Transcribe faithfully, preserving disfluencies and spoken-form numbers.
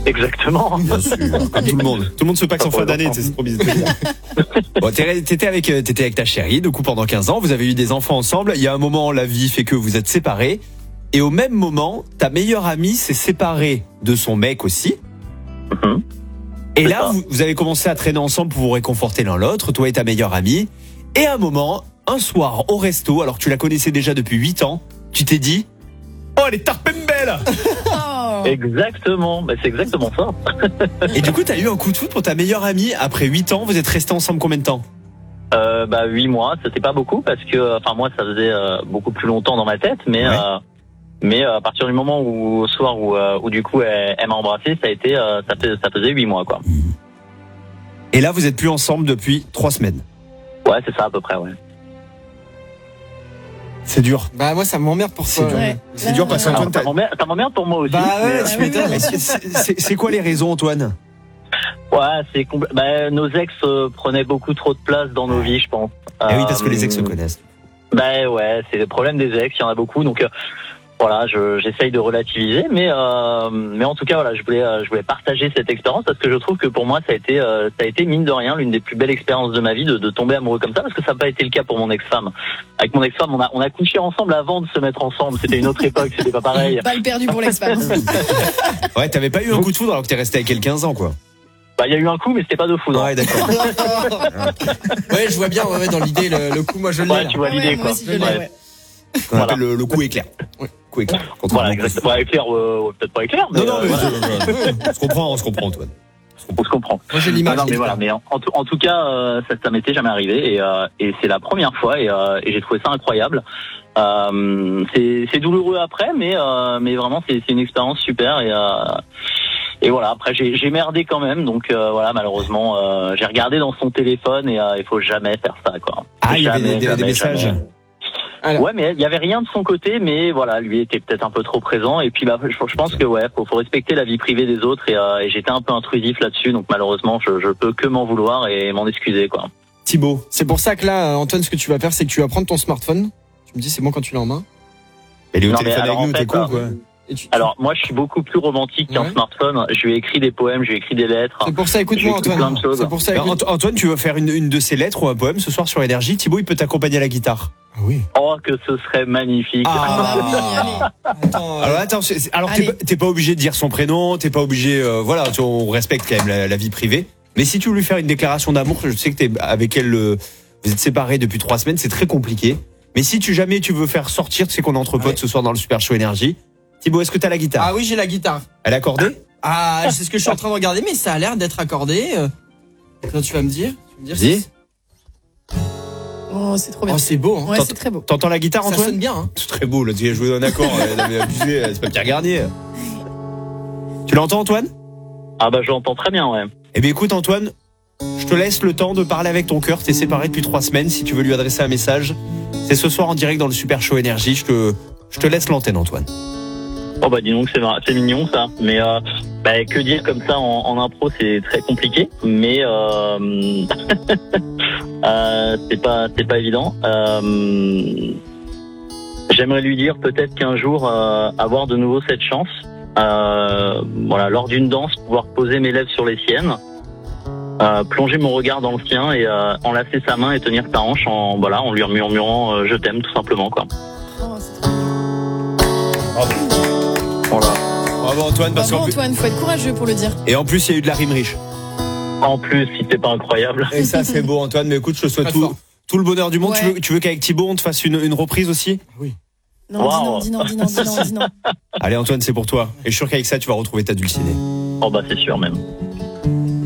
Exactement. Bien sûr, comme tout le monde. Tout le monde se paxe en fin d'année, c'est trop bizarre. Bon, t'étais avec, t'étais avec ta chérie, du coup, pendant quinze ans, vous avez eu des enfants ensemble. Il y a un moment, la vie fait que vous êtes séparés. Et au même moment, ta meilleure amie s'est séparée de son mec aussi. Mhm. Et C'est là, ça. vous, vous avez commencé à traîner ensemble pour vous réconforter l'un l'autre, toi et ta meilleure amie. Et à un moment, un soir, au resto, alors que tu la connaissais déjà depuis huit ans, tu t'es dit « Oh, elle est tarpembelle !» Oh. Exactement, bah, c'est exactement ça. Et du coup, t'as eu un coup de foudre pour ta meilleure amie. Après huit ans, vous êtes restés ensemble combien de temps? Euh, bah huit mois, c'était pas beaucoup parce que, enfin moi, ça faisait euh, beaucoup plus longtemps dans ma tête, mais Ouais. euh, mais euh, à partir du moment où au soir où, euh, où du coup elle, elle m'a embrassé, ça a été, euh, ça, fait, ça faisait huit mois quoi. Et là, vous êtes plus ensemble depuis trois semaines. Ouais, c'est ça à peu près, ouais. C'est dur. Bah moi ça m'emmerde pour C'est toi. dur. Ouais. C'est dur parce Alors, qu'Antoine, ça t'as- m'emmerde, ça m'emmerde pour moi aussi. Bah ouais, mais, tu Ah oui, m'étonnes. oui. C'est- c'est c'est quoi les raisons, Antoine? ouais, c'est compl- bah, nos ex euh, prenaient beaucoup trop de place dans nos vies, je pense. Eh oui, parce que les ex se Euh, connaissent. Bah ouais, c'est le problème des ex, il y en a beaucoup, donc euh, voilà, je, j'essaye de relativiser, mais euh, mais en tout cas voilà, je voulais euh, je voulais partager cette expérience parce que je trouve que pour moi ça a été euh, ça a été mine de rien l'une des plus belles expériences de ma vie de, de tomber amoureux comme ça parce que ça n'a pas été le cas pour mon ex-femme. Avec mon ex-femme, on a on a couché ensemble avant de se mettre ensemble, c'était une autre époque, c'était pas pareil. Balle perdue pour l'ex-femme. Ouais, t'avais pas eu un coup de foudre alors que t'es resté avec elle quinze ans, quoi. Bah il y a eu un coup, mais c'était pas de foudre. Ouais, d'accord. Ouais, je vois bien, ouais, ouais, dans l'idée, le, le coup, moi je l'ai. Ouais, là. tu vois Ah l'idée ouais, quoi. moi aussi, je l'ai, Ouais. ouais. Qu'on Voilà. appelle le, le coup éclair. Ouais. Coup éclair. Voilà, Contrairement- exactement. Ouais, éclair, euh, ouais, peut-être pas éclair, mais, Non, non, mais euh, voilà, je- on se comprend, on se comprend, Antoine. on se comprend. Moi j'ai Ah l'image. non, mais voilà, mais en, en tout, en tout cas, euh, ça, ça m'était jamais arrivé et, euh, et c'est la première fois et, euh, et j'ai trouvé ça incroyable. Euh, c'est, c'est douloureux après, mais euh, mais vraiment c'est, c'est une expérience super et euh, et voilà. Après j'ai, j'ai merdé quand même, donc euh, voilà malheureusement euh, j'ai regardé dans son téléphone et euh, il faut jamais faire ça quoi. Ah, il y avait Jamais, des, des- des jamais, messages. jamais. Alors. Ouais, mais il y avait rien de son côté, mais voilà, lui était peut-être un peu trop présent. Et puis, bah, je, je pense que ouais, faut, faut respecter la vie privée des autres. Et, euh, et j'étais un peu intrusif là-dessus, donc malheureusement, je, je peux que m'en vouloir et m'en excuser, quoi. Thibaut. C'est pour ça que là, Antoine, ce que tu vas faire, c'est que tu vas prendre ton smartphone. Tu me dis, c'est bon quand tu l'as en main. Elle est au Non, mais téléphone alors, avec nous, en t'es fait, con, euh, quoi. Et tu- Alors, moi, je suis beaucoup plus romantique qu'un Ouais. smartphone. Je lui ai écrit des poèmes, je lui ai écrit des lettres. C'est pour ça, écoute-moi, J'ai écrit plein Antoine. de choses. C'est pour ça, Alors, écoute. Ant- Antoine, tu veux faire une, une de ses lettres ou un poème ce soir sur Énergie. Thibaut, il peut t'accompagner à la guitare. Ah oui. Oh, que ce serait magnifique. Ah oui, allez. Attends. euh, Alors attends, c'est- c'est- alors t'es Allez. pas, t'es pas obligé de dire son prénom, t'es pas obligé, euh, voilà, tu- on respecte quand même la, la vie privée. Mais si tu veux lui faire une déclaration d'amour, je sais que t'es avec elle, euh, vous êtes séparés depuis trois semaines, c'est très compliqué. Mais si tu jamais tu veux faire sortir, tu sais qu'on est entre potes Ouais. ce soir dans le Super Show Énergie. Thibaut, est-ce que t'as la guitare? Ah oui, j'ai la guitare. Elle est accordée? Ah, c'est ce que je suis en train de regarder, mais ça a l'air d'être accordé. Euh, Là, tu vas me dire. Tu vas me dire Vas-y. si- Oh, c'est trop bien. Oh, c'est beau, hein. Ouais, T'entends- c'est très beau. T'entends la guitare, Ça Antoine? sonne bien, hein. C'est très beau, là, tu as joué d'un accord, euh, non, mais abusé, euh, c'est pas Pierre Garnier. Tu l'entends, Antoine? Ah bah, je l'entends très bien, ouais. Eh bien écoute Antoine, je te laisse le temps de parler avec ton cœur. T'es séparé depuis trois semaines. Si tu veux lui adresser un message, c'est ce soir en direct dans le Super Show Énergie. Je te, je te laisse l'antenne, Antoine. Oh bah dis donc c'est vrai, c'est mignon ça, mais euh, bah, que dire comme ça en, en impro c'est très compliqué, mais euh, euh, c'est pas c'est pas évident. Euh, j'aimerais lui dire peut-être qu'un jour euh, avoir de nouveau cette chance, euh, voilà lors d'une danse pouvoir poser mes lèvres sur les siennes, euh, plonger mon regard dans le sien et euh, enlacer sa main et tenir sa hanche en voilà en lui murmurant euh, je t'aime tout simplement quoi. Oh, c'est trop bien. Voilà. Bravo Antoine, parce Bravo qu'en plus, Antoine, faut être courageux pour le dire. et en plus il y a eu de la rime riche. En plus si c'est pas incroyable. Et ça c'est beau Antoine, mais écoute je te souhaite Très tout, fort. tout le bonheur du monde. Ouais. Tu veux, tu veux qu'avec Thibaut on te fasse une, une reprise aussi? Non, Wow. dis non, dis non, dis non, dis non, dis non. Allez Antoine, c'est pour toi. Et je suis sûr qu'avec ça tu vas retrouver ta dulcinée. Oh bah c'est sûr même.